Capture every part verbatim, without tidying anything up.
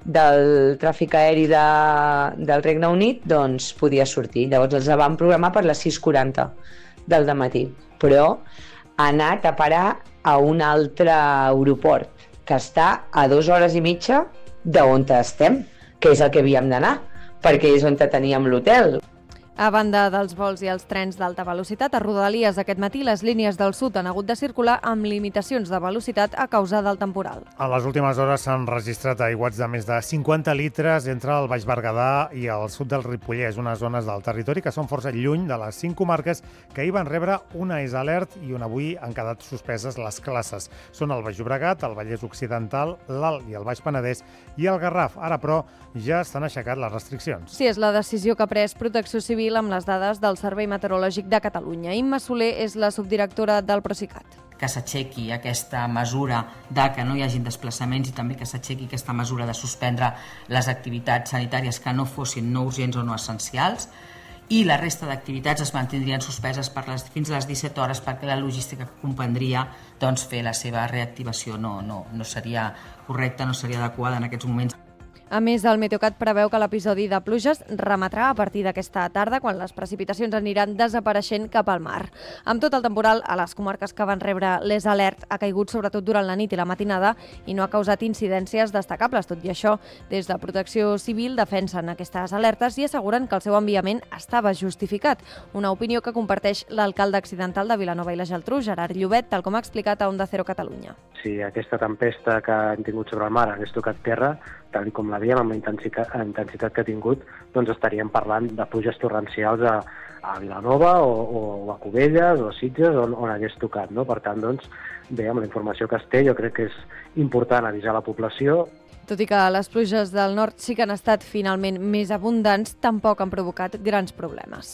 del tràfic aeri de, del Regne Unit, doncs podia sortir. Llavors els van programar per les sis quaranta del dematí, però ha anat a parar a un altre aeroport que està a dues hores i mitja d'on estem, que és el que havíem d'anar, perquè és on teníem l'hotel. A banda dels vols i els trens d'alta velocitat, a Rodalies aquest matí les línies del sud han hagut de circular amb limitacions de velocitat a causa del temporal. A les últimes hores s'han registrat aiguats de més de cinquanta litres entre el Baix Berguedà i el sud del Ripollès, unes zones del territori que són força lluny de les cinc comarques que ahir van rebre una ES Alert i on avui han quedat suspeses les classes. Són el Baix Llobregat, el Vallès Occidental, l'Alt i el Baix Penedès i el Garraf. Ara, però, ja s'han aixecat les restriccions. Sí, és la decisió que ha pres Protecció Civil amb les dades del Servei Meteorològic de Catalunya. Imma Soler és la subdirectora del Procicat. Que s'aixequi aquesta mesura de que no hi hagin desplaçaments i també que s'aixequi aquesta mesura de suspendre les activitats sanitàries que no fossin no urgents o no essencials, i la resta d'activitats es mantindrien suspeses per les, fins a les disset hores perquè la logística que comprendria doncs, fer la seva reactivació no, no, no seria correcta, no seria adequada en aquests moments. A més, el Meteocat preveu que l'episodi de pluges remetrà a partir d'aquesta tarda, quan les precipitacions aniran desapareixent cap al mar. Amb tot el temporal, a les comarques que van rebre l'E S Alert ha caigut sobretot durant la nit i la matinada i no ha causat incidències destacables. Tot i això, des de Protecció Civil defensen aquestes alertes i asseguren que el seu enviament estava justificat. Una opinió que comparteix l'alcalde accidental de Vilanova i la Geltrú, Gerard Llobet, tal com ha explicat a Onda Cero Catalunya. Si aquesta tempesta que hem tingut sobre el mar hagués tocat terra, tal com l'havíem, amb la intensitat, intensitat que ha tingut, doncs estaríem parlant de pluges torrencials a, a Vilanova o, o a Cubelles o a Sitges, on, on hagués tocat. No? Per tant, doncs, bé, amb la informació que es té, jo crec que és important avisar la població. Tot i que les pluges del nord sí que han estat finalment més abundants, tampoc han provocat grans problemes.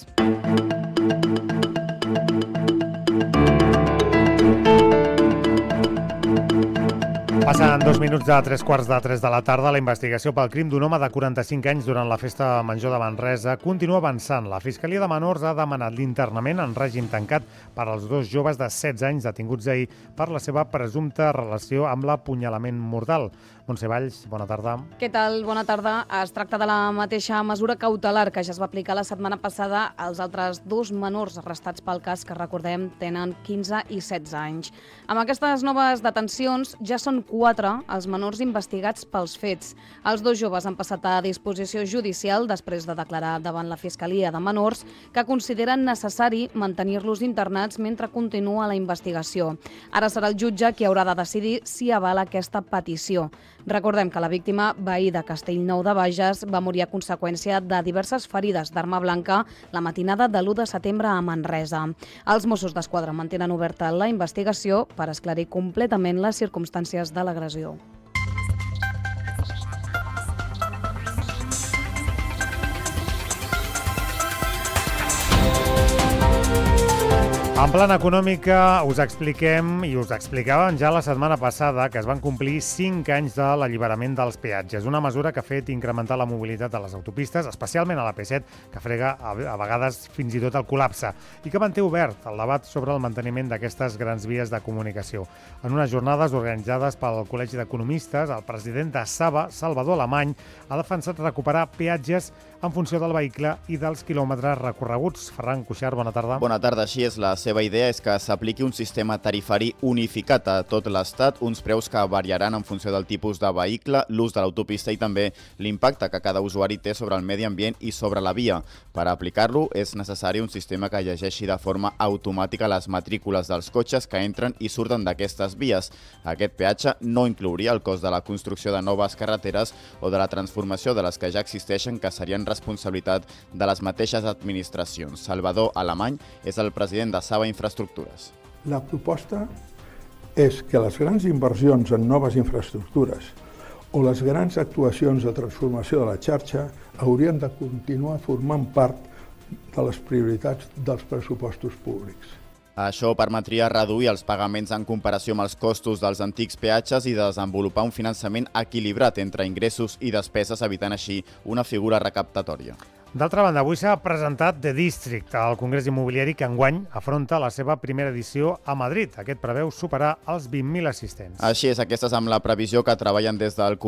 Passen dos minuts de tres quarts de tres de la tarda. La investigació pel crim d'un home de quaranta-cinc anys durant la festa major de Manresa continua avançant. La Fiscalia de Menors ha demanat l'internament en règim tancat per als dos joves de setze anys detinguts ahir per la seva presumpta relació amb l'apunyalament mortal. Montse Valls, bona tarda. Què tal? Bona tarda. Es tracta de la mateixa mesura cautelar que ja es va aplicar la setmana passada als altres dos menors arrestats pel cas que, recordem, tenen quinze i setze anys. Amb aquestes noves detencions ja són quatre els menors investigats pels fets. Els dos joves han passat a disposició judicial després de declarar davant la Fiscalia de Menors que consideren necessari mantenir-los internats mentre continua la investigació. Ara serà el jutge qui haurà de decidir si avala aquesta petició. Recordem que la víctima, veí de Castellnou de Bages, va morir a conseqüència de diverses ferides d'arma blanca la matinada de l'u de setembre a Manresa. Els Mossos d'Esquadra mantenen oberta la investigació per esclarir completament les circumstàncies de l'agressió. En plana econòmica us expliquem i us explicàvem ja la setmana passada que es van complir cinc anys de l'alliberament dels peatges, una mesura que ha fet incrementar la mobilitat a les autopistes, especialment a la P set, que frega a vegades fins i tot el col·lapse, i que manté obert el debat sobre el manteniment d'aquestes grans vies de comunicació. En unes jornades organitzades pel Col·legi d'Economistes, el president de Saba, Salvador Alemany, ha defensat recuperar peatges en funció del vehicle i dels quilòmetres recorreguts. Ferran Cuixart, bona tarda. Bona tarda. Així és, la seva idea és que s'apliqui un sistema tarifari unificat a tot l'Estat, uns preus que variaran en funció del tipus de vehicle, l'ús de l'autopista i també l'impacte que cada usuari té sobre el medi ambient i sobre la via. Per aplicar-lo és necessari un sistema que llegeixi de forma automàtica les matrícules dels cotxes que entren i surten d'aquestes vies. Aquest peatge no inclouria el cost de la construcció de noves carreteres o de la transformació de les que ja existeixen, que serien responsabilitat de les mateixes administracions. Salvador Alemany és el president de Saba Infraestructures. La proposta és que les grans inversions en noves infraestructures o les grans actuacions de transformació de la xarxa haurien de continuar formant part de les prioritats dels pressupostos públics. Això permetria reduir els pagaments en comparació amb els costos dels antics peatges i desenvolupar un finançament equilibrat entre ingressos i despeses, evitant així una figura recaptatòria. D'altra banda, avui s'ha presentat The District, el Congrés Immobiliari que enguany afronta la seva primera edició a Madrid. Aquest preveu superar els vint mil assistents. Així és, aquesta és amb la previsió que treballen des del